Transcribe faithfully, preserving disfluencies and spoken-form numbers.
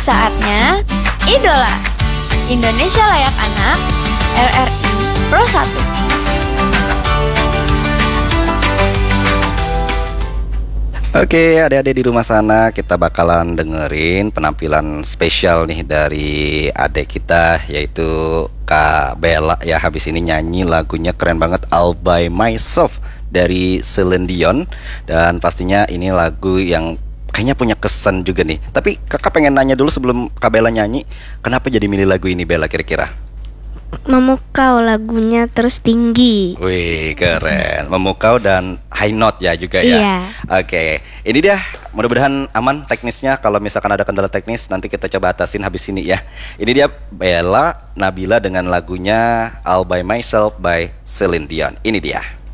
Saatnya Idola Indonesia Layak Anak R R I Pro satu. Oke, adik-adik di rumah sana, kita bakalan dengerin penampilan spesial nih dari adik kita, yaitu Kak Bella ya. Habis ini nyanyi lagunya keren banget, All By Myself dari Celine Dion. Dan pastinya ini lagu yang kayaknya punya kesan juga nih. Tapi kakak pengen nanya dulu sebelum Kak Bella nyanyi, kenapa jadi milih lagu ini Bella kira-kira? Memukau lagunya terus tinggi. Wih, keren. Memukau dan high note ya juga ya. Iya. Oke, ini dia. Mudah-mudahan aman teknisnya. Kalau misalkan ada kendala teknis, nanti kita coba atasin habis ini ya. Ini dia Bella Nabila dengan lagunya All By Myself by Celine Dion. Ini dia.